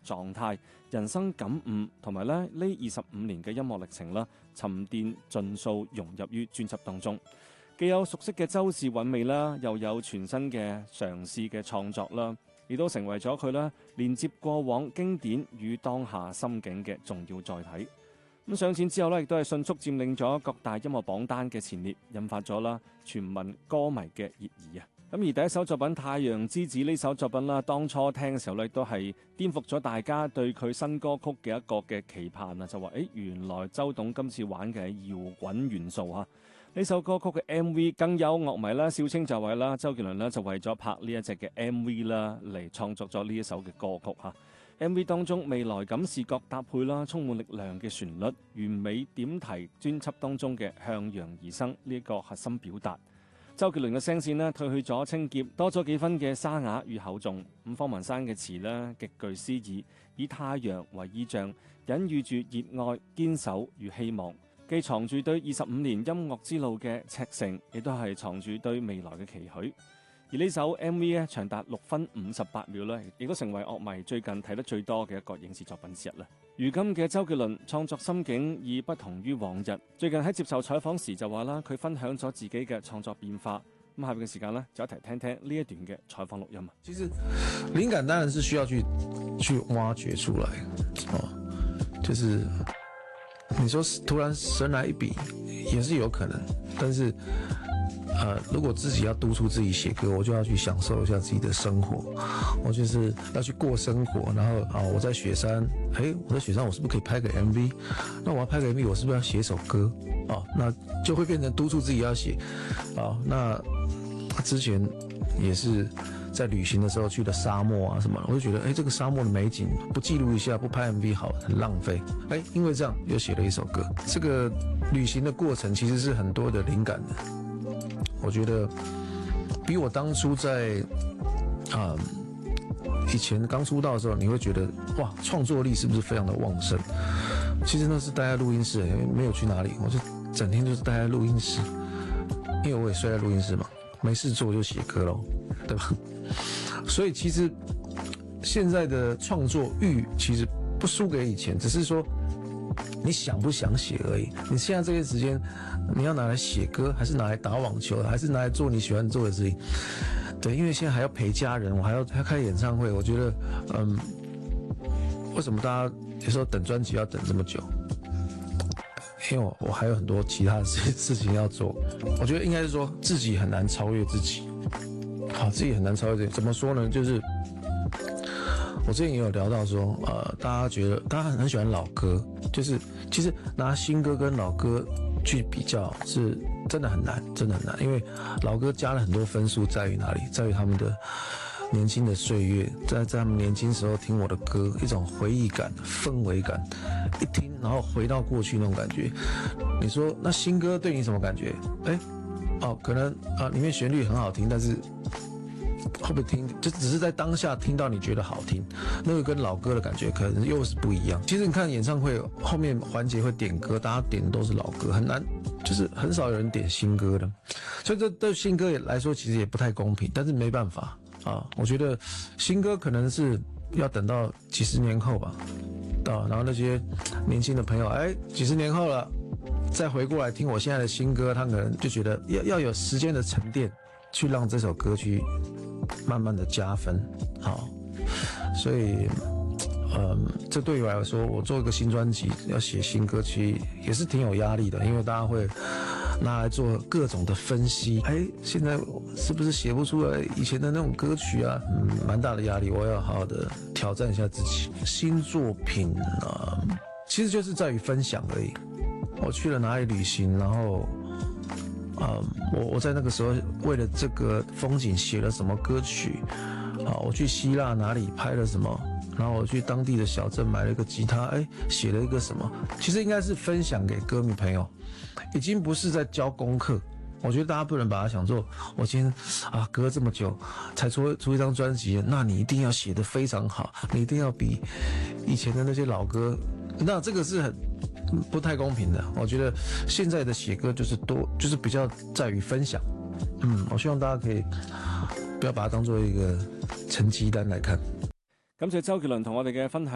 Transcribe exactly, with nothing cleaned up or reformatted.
狀態、人生感悟同埋咧呢二十五年嘅音樂歷程啦，沉澱盡數融入於專輯當中。既有熟悉嘅周氏韻味啦，又有全新嘅嘗試嘅創作啦，亦都成為咗佢啦連接過往經典與當下心境嘅重要載體。咁上線之後咧，亦都係迅速佔領咗各大音樂榜單嘅前列，引發咗啦全民歌迷嘅熱議啊！咁而第一首作品《太陽之子》呢首作品啦，當初聽嘅時候咧，都係顛覆咗大家對佢新歌曲嘅一個嘅期盼啊！就話誒，原來周董今次玩嘅係搖滾元素啊！呢首歌曲嘅 M V 更有樂迷啦笑稱就係啦，周杰倫呢就為咗拍呢一隻嘅 M V 啦嚟創作咗呢一首嘅歌曲嚇。M V 當中未來感視覺搭配啦，充滿力量嘅旋律，完美點題專輯當中嘅向陽而生呢一個核心表達。周杰倫嘅聲線呢，褪去咗清潔，多咗幾分嘅沙啞與厚重。咁方文山嘅詞呢，極具詩意，以太陽為意象，隱喻住熱愛、堅守與希望，既藏住對二十五年音樂之路嘅赤誠，亦都係藏住對未來嘅期許。而呢首 M V 咧長達六分五十八秒咧，亦都成為樂迷最近睇得最多嘅一個影視作品之一啦。如今嘅周杰倫創作心境已不同於往日，最近喺接受採訪時就話啦，佢分享咗自己嘅創作變化。咁下邊嘅時間呢，就一齊聽聽呢一段嘅採訪錄音啊。 其實靈感當然是需要去去挖掘出來，哦，就是你說突然神來一筆也是有可能，但是。呃，如果自己要督促自己寫歌，我就要去享受一下自己的生活，我就是要去過生活。然後啊，我在雪山，誒，我在雪山，我是不是可以拍個 M V？ 那我要拍個 M V， 我是不是要寫首歌？啊，那就會變成督促自己要寫。啊，那之前也是在旅行的時候去的沙漠啊什麼，我就覺得，誒，這個沙漠的美景不記錄一下，不拍 M V 好，很浪費。誒，因為這樣又寫了一首歌。這個旅行的過程其實是很多的靈感的。我覺得比我當初在啊、呃、以前剛出道的時候，你會覺得哇，創作力是不是非常的旺盛？其實那是待在錄音室，沒有去哪裡，我就整天就是待在錄音室，因為我也睡在錄音室嘛，沒事做就寫歌咯，對吧？所以其實現在的創作欲其實不輸給以前，只是說你想不想寫而已。你現在這些時間，你要拿來寫歌，還是拿來打網球，還是拿來做你喜歡做的事情？對，因為現在還要陪家人，我還要還要開演唱會。我覺得，嗯，為什麼大家有時候等專輯要等這麼久？因為我我還有很多其他的事事情要做。我覺得應該是說自己很難超越自己，好，自己很難超越自己。怎麼說呢？就是我之前也有聊到說，呃，大家覺得大家很很喜歡老歌，就是其實拿新歌跟老歌去比較是真的很難，真的很難，因為老歌加了很多分數，在於哪裡？在於他們的年輕的歲月，在在他們年輕時候聽我的歌，一種回憶感、氛圍感，一聽然後回到過去那種感覺。你說那新歌對你什麼感覺？哎，哦，可能啊，裡面旋律很好聽，但是會不會聽就只是在當下聽到你覺得好聽，那個跟老歌的感覺可能又是不一樣。其實你看演唱會後面環節會點歌，大家點的都是老歌，很難，就是很少有人點新歌的，所以這對新歌也來說其實也不太公平，但是沒辦法啊。我覺得新歌可能是要等到幾十年後吧，啊，然後那些年輕的朋友，哎，幾十年後了再回過來聽我現在的新歌，他可能就覺得要要有時間的沉澱，去讓這首歌去慢慢的加分，好，所以，嗯，這對於我來說，我做一個新專輯，要寫新歌，其實也是挺有壓力的，因為大家會拿來做各種的分析，哎，現在是不是寫不出來以前的那種歌曲啊？嗯，蠻大的壓力，我要好好的挑戰一下自己。新作品啊，其實就是在於分享而已。我去了哪裡旅行，然後。嗯，我我在那個時候為了這個風景寫了什麼歌曲，啊，我去希臘哪裡拍了什麼，然後我去當地的小鎮買了一個吉他，哎，寫了一個什麼，其實應該是分享給歌迷朋友，已經不是在教功課。我覺得大家不能把它想做，我今天啊隔這麼久才出出一張專輯，那你一定要寫得非常好，你一定要比以前的那些老歌，那這個是很不太公平的。我覺得現在的寫歌就是多，就是比較在於分享。嗯，我希望大家可以不要把它當做一個成績單來看。 感謝周杰倫同我哋嘅分享。